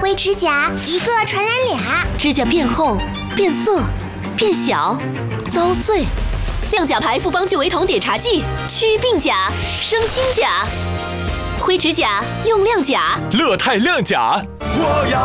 灰指甲一个传染俩， 指甲变厚、变色、变小、遭碎。亮甲牌复方聚维酮碘茶剂，祛病甲，生新甲。灰指甲用亮甲， 乐泰亮甲，我要